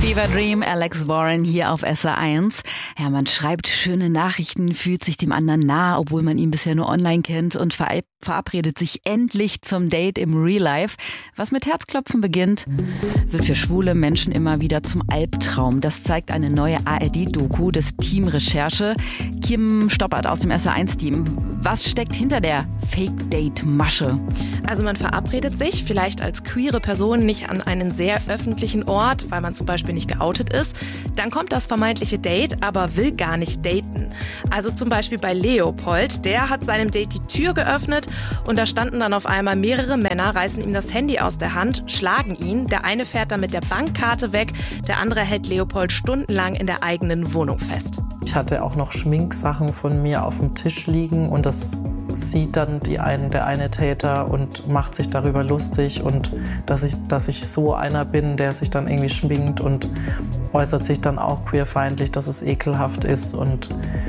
Fever Dream, Alex Warren hier auf SR1. Ja, man schreibt schöne Nachrichten, fühlt sich dem anderen nah, obwohl man ihn bisher nur online kennt und verabredet sich endlich zum Date im Real Life. Was mit Herzklopfen beginnt, wird für schwule Menschen immer wieder zum Albtraum. Das zeigt eine neue ARD-Doku des Team Recherche. Kim Stoppert aus dem SR1-Team. Was steckt hinter der Fake-Date-Masche? Also man verabredet sich vielleicht als queere Person nicht an einen sehr öffentlichen Ort, weil man zum Beispiel nicht geoutet ist. Dann kommt das vermeintliche Date, aber will gar nicht daten. Also zum Beispiel bei Leopold, der hat seinem Date die Tür geöffnet und da standen dann auf einmal mehrere Männer, reißen ihm das Handy aus der Hand, schlagen ihn. Der eine fährt dann mit der Bankkarte weg, der andere hält Leopold stundenlang in der eigenen Wohnung fest. Ich hatte auch noch Schminksachen von mir auf dem Tisch liegen und das sieht dann der eine Täter und macht sich darüber lustig und dass ich so einer bin, der sich dann irgendwie schminkt und äußert sich dann auch queerfeindlich, dass es ekelhaft ist und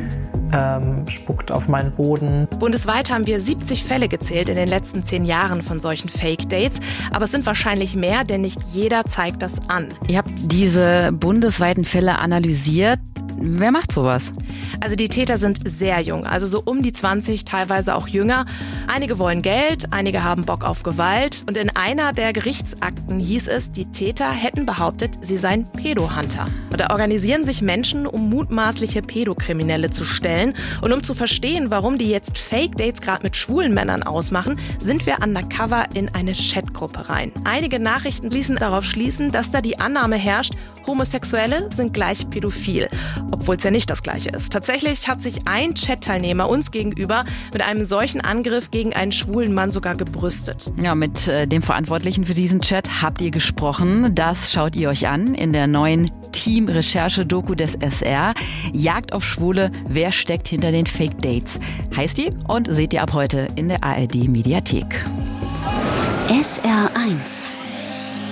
spuckt auf meinen Boden. Bundesweit haben wir 70 Fälle gezählt in den letzten 10 Jahren von solchen Fake-Dates. Aber es sind wahrscheinlich mehr, denn nicht jeder zeigt das an. Ihr habt diese bundesweiten Fälle analysiert. Wer macht sowas? Also die Täter sind sehr jung, also so um die 20, teilweise auch jünger. Einige wollen Geld, einige haben Bock auf Gewalt. Und in einer der Gerichtsakten hieß es, die Täter hätten behauptet, sie seien Pädohunter. Und da organisieren sich Menschen, um mutmaßliche Pädokriminelle zu stellen. Und um zu verstehen, warum die jetzt Fake-Dates gerade mit schwulen Männern ausmachen, sind wir undercover in eine Chatgruppe rein. Einige Nachrichten ließen darauf schließen, dass da die Annahme herrscht, Homosexuelle sind gleich pädophil. Obwohl es ja nicht das Gleiche ist. Tatsächlich hat sich ein Chat-Teilnehmer uns gegenüber mit einem solchen Angriff gegen einen schwulen Mann sogar gebrüstet. Ja, mit dem Verantwortlichen für diesen Chat habt ihr gesprochen. Das schaut ihr euch an in der neuen Team-Recherche-Doku des SR. Jagd auf Schwule, wer steckt hinter den Fake-Dates? Heißt die und seht ihr ab heute in der ARD-Mediathek. SR1